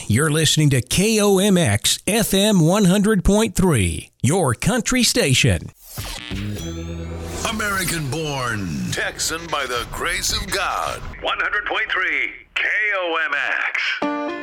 You're listening to KOMX FM 100.3, your country station. American born, Texan by the grace of God. 100.3 KOMX.